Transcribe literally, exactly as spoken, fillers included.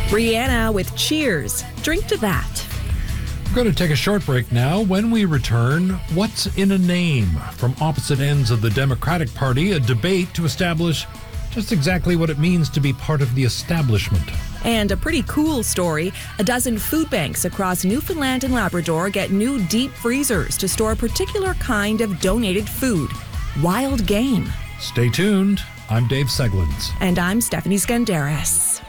Rihanna with Cheers. Drink to that. We're going to take a short break now. When we return, what's in a name? From opposite ends of the Democratic Party, a debate to establish just exactly what it means to be part of the establishment. And a pretty cool story. A dozen food banks across Newfoundland and Labrador get new deep freezers to store a particular kind of donated food. Wild game. Stay tuned. I'm Dave Seglins. And I'm Stephanie Skandaris.